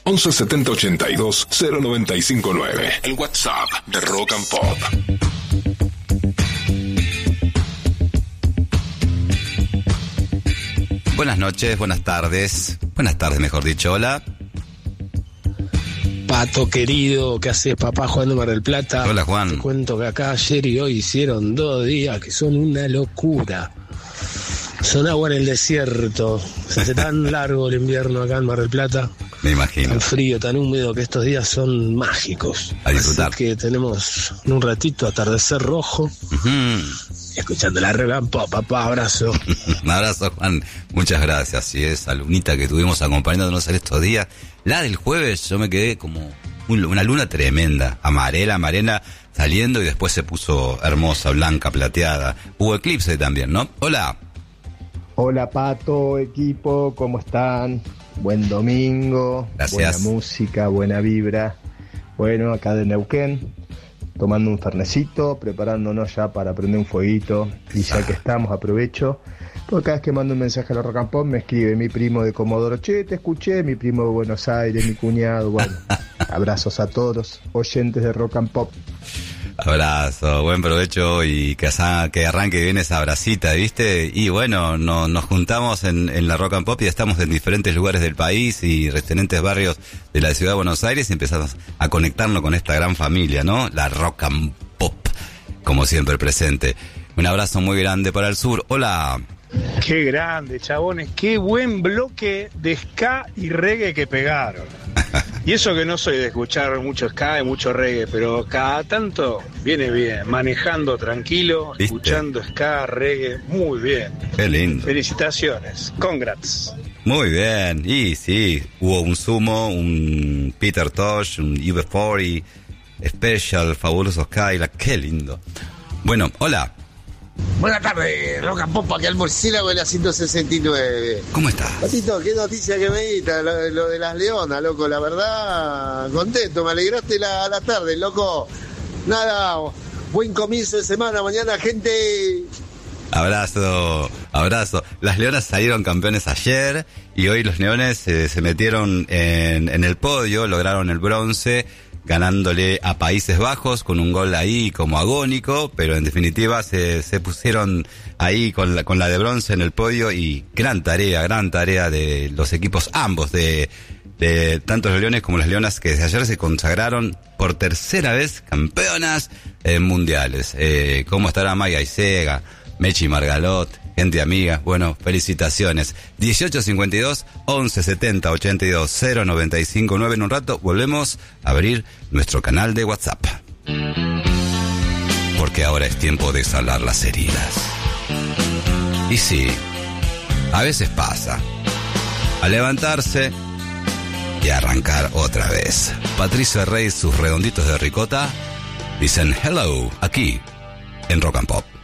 11 70 82 095 9. El WhatsApp de Rock and Pop. Buenas noches, buenas tardes mejor dicho, hola. Pato querido, ¿qué haces, papá? Juan de Mar del Plata. Hola, Juan. Te cuento que acá ayer y hoy hicieron 2 días que son una locura. Son agua en el desierto. Se hace tan largo el invierno acá en Mar del Plata. Me imagino. Tan frío, tan húmedo, que estos días son mágicos. A disfrutar. Así que tenemos en un ratito atardecer rojo. Escuchando la Rock and Pop, papá, abrazo. Un abrazo, Juan. Muchas gracias. Sí, esa lunita que tuvimos acompañándonos en estos días. La del jueves, yo me quedé como una luna tremenda. Amarela, saliendo y después se puso hermosa, blanca, plateada. Hubo eclipse también, ¿no? Hola. Hola, Pato, equipo, ¿cómo están? Buen domingo. Gracias. Buena música, buena vibra. Bueno, acá de Neuquén, tomando un fernecito, preparándonos ya para prender un fueguito. Y ya que estamos, aprovecho, porque cada vez que mando un mensaje a la Rock and Pop me escribe mi primo de Comodoro: che, te escuché, mi primo de Buenos Aires, mi cuñado. Bueno, abrazos a todos los oyentes de Rock and Pop. Abrazo, buen provecho y que arranque bien esa bracita, ¿viste? Y bueno, nos juntamos en la Rock and Pop y estamos en diferentes lugares del país y diferentes barrios de la ciudad de Buenos Aires y empezamos a conectarnos con esta gran familia, ¿no? La Rock and Pop, como siempre presente. Un abrazo muy grande para el sur. Hola. Qué grande, chabones, qué buen bloque de ska y reggae que pegaron. Y eso que no soy de escuchar mucho ska y mucho reggae, pero cada tanto viene bien, manejando tranquilo, ¿viste? Escuchando ska, reggae, muy bien. Qué lindo. Felicitaciones, congrats. Muy bien, y sí, hubo un Sumo, un Peter Tosh, un UB40, Special, Fabuloso Skyla, qué lindo. Bueno, hola. Buenas tardes, Rock and Pop, aquí al Murciélago de la 169. ¿Cómo estás? Patito, qué noticia que me diste, lo de las leonas, loco, la verdad, contento, me alegraste la tarde, loco. Nada, buen comienzo de semana, mañana, gente. Abrazo. Las Leonas salieron campeones ayer y hoy los Leones se metieron en el podio, lograron el bronce, ganándole a Países Bajos con un gol ahí como agónico, pero en definitiva se pusieron ahí con la de bronce en el podio y gran tarea de los equipos ambos, de tanto los Leones como las Leonas, que desde ayer se consagraron por tercera vez campeonas mundiales. ¿Cómo estará Maya Isega, Mechi Margalot, gente amiga? Bueno, felicitaciones. 1852 1170 82 095 9. En un rato volvemos a abrir nuestro canal de WhatsApp, porque ahora es tiempo de sanar las heridas. Y sí, a veces pasa, a levantarse y a arrancar otra vez. Patricio Rey y sus redonditos de ricota dicen hello aquí en Rock and Pop.